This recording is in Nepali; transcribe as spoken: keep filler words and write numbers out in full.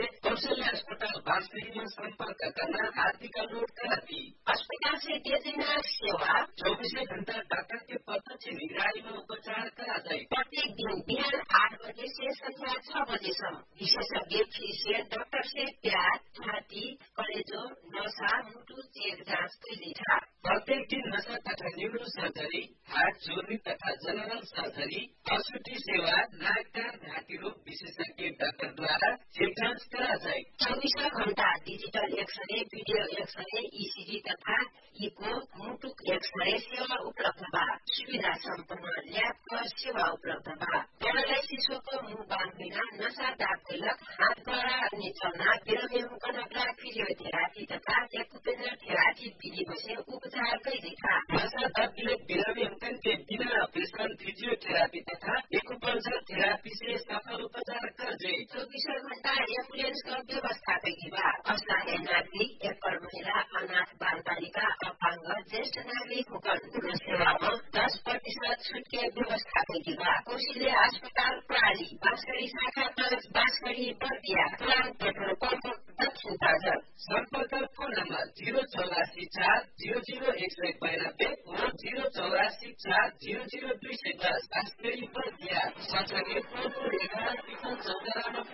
कौशल्या अस्पताल बांसबेरी में संपर्क करना आर्थिक अनुरोध कराती। अस्पताल से दिए जाने सेवा चौबीसों घंटा डॉक्टर के प्रत्यक्ष निगरानी में उपचार करा जाए। प्रत्येक दिन बिहान आठ बजे से संध्या छह बजे तक विशेषज्ञ फीस से डॉक्टर से प्यार, छाती, कलेजो, नशा, मुटु चेक जांच कैली था। प्रत्येक दिन नशा तथा न्यूरो सर्जरी, हार्ट जोड़नी तथा जनरल सर्जरी, औषधि सेवा, नाक कान घाटी रोग विशेषज्ञ डॉक्टर द्वारा चेक जांच करा जाए। चौबीसों घंटा digital x-ray, video x-ray, ECG तथा इको, मुटु एक्सरे सेवा उपलब्ध बा। सुविधा सम्पन्न ल्याब का सेवा उपलब्ध बा। पैरालाइसिस को मुंह बांध बिना नशा दाग तिलक, हाथ गड़ा निचलना, बिरामी मुकनकला फिजियोथेरापी तथा एक्युपेंचर थेरापी विधि से उपचार कैली था। नशा दाग तिलक बिरामी मुकन के बिना ऑपरेशन फिजियोथेरापी तथा एक्युपेंचर थेरापी से सफल उपचार कर दे। चौबीसों घंटा एम्बुलेंस का व्यवस्था कैली बा। असहाय नागरिक, एकल महिला, अनाथ बाल बालिका, अपांग, ज्येष्ठ नागरिक मुकन सेवा में दस प्रतिशत छूट के व्यवस्था कैली बा। कौशल्या अस्पताल प्रणाली बांसबेरी शाखा पांच बांसबेरी बर्दिया पुरान पेट्रोल पंप दक्षिण बाजार। संपर्क फोन नंबर जीरो चौरासी चार जीरो जीरो एक सौ बयानबे और जीरो चौरासी चार जीरो जीरो दो सौ दस बांसबेरी बर्दिया। संचालित फोन को लेकर चौदह